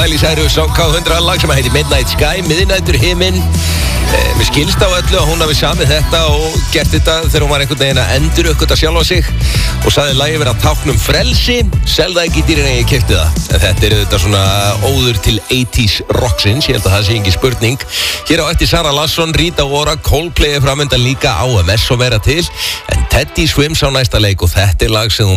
Miley Cyrus á K100 lag sem heitir Midnight Sky, miðnætur himinn. Mér skilst á öllu að hún hafi samið þetta og gert þetta þegar hún var einhvern veginn að enduruppgötva sjálfa sig og sagði lagið vera tákn frelsi, selða ekki dýrin en ég keypti það. En þetta er þetta svona óður til 80s rocksins, ég held að það sé ekki spurning. Hér á eftir Sara Larsson, Rita Ora, Coldplay framöndan líka á MS og vera til. En Teddy Swims á næsta leik og þetta er lag sem þú